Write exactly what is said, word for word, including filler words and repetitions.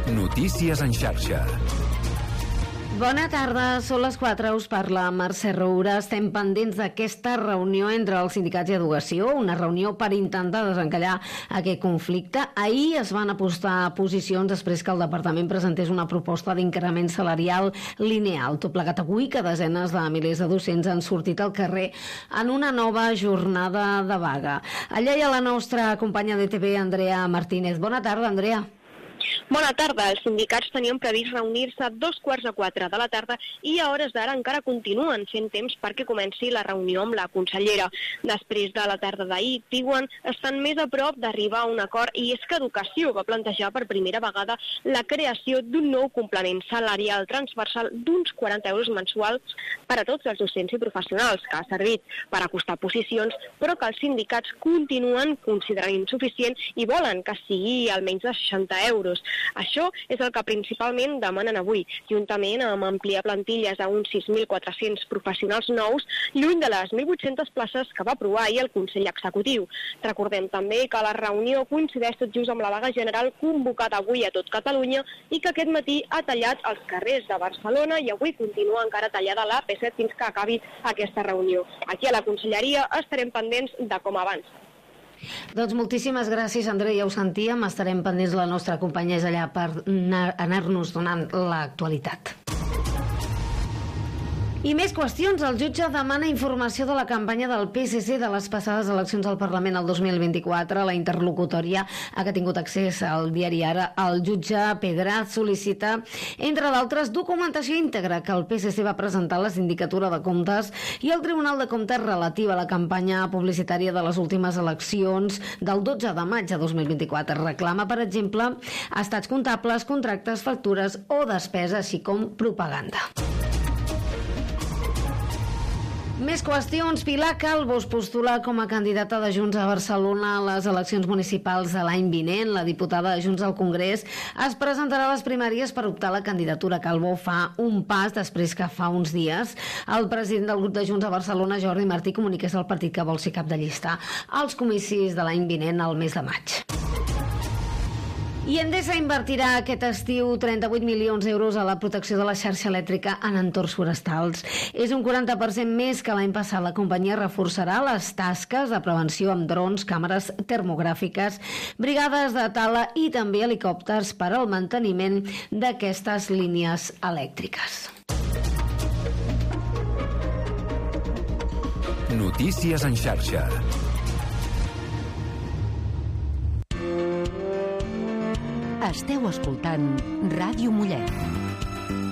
Notícies en xarxa. Bona tarda, són les quatre, us parla Mercè Roura. Estem pendents d'aquesta reunió entre els sindicats i educació, una reunió per intentar desencallar aquest conflicte. Ahir es van apostar posicions després que el departament presentés una proposta d'increment salarial lineal. Tot plegat avui que desenes de milers de docents han sortit al carrer en una nova jornada de vaga. Allà hi ha la nostra companya de T V, Andrea Martínez. Bona tarda, Andrea. Bona tarda. Els sindicats tenien previst reunir-se a dos quarts de quatre de la tarda i a hores d'ara encara continuen fent temps perquè comenci la reunió amb la consellera. Després de la tarda d'ahir, diuen, estan més a prop d'arribar a un acord i és que Educació va plantejar per primera vegada la creació d'un nou complement salarial transversal d'uns quaranta euros mensuals per a tots els docents i professionals, que ha servit per acostar posicions, però que els sindicats continuen considerant insuficient i volen que sigui almenys de seixanta euros. Això és el que principalment demanen avui, juntament amb ampliar plantilles a uns sis mil quatre-cents professionals nous, lluny de les mil vuit-centes places que va aprovar ahir el Consell Executiu. Recordem també que la reunió coincideix tot just amb la vaga general convocada avui a tot Catalunya i que aquest matí ha tallat els carrers de Barcelona i avui continua encara tallada l'A P set fins que acabi aquesta reunió. Aquí a la Conselleria estarem pendents de com abans. Doncs moltíssimes gràcies, Andrea, ja ho sentíem, estarem pendents, la nostra companya és allà per anar-nos donant l'actualitat. I més qüestions. El jutge demana informació de la campanya del P S C de les passades eleccions al Parlament el dos mil vint-i-quatre. La interlocutòria a que ha tingut accés al diari Ara, el jutge Pedraz sol·licita, entre d'altres, documentació íntegra que el P S C va presentar a la Sindicatura de Comptes i al Tribunal de Comptes relativa a la campanya publicitària de les últimes eleccions del dotze de maig de dos mil vint-i-quatre. Reclama, per exemple, estats comptables, contractes, factures o despesa, així com propaganda. Més qüestions. Pilar Calvo es postula com a candidata de Junts a Barcelona a les eleccions municipals de l'any vinent. La diputada de Junts al Congrés es presentarà a les primàries per optar a la candidatura. Calvo fa un pas després que fa uns dies el president del grup de Junts a Barcelona, Jordi Martí, comuniqués al partit que vol ser cap de llista als comicis de l'any vinent al mes de maig. I Endesa invertirà aquest estiu trenta-vuit milions d'euros a la protecció de la xarxa elèctrica en entorns forestals. És un quaranta per cent més que l'any passat. La companyia reforçarà les tasques de prevenció amb drons, càmeres termogràfiques, brigades de tala i també helicòpters per al manteniment d'aquestes línies elèctriques. Notícies en xarxa. Esteu escoltant Ràdio Mollet.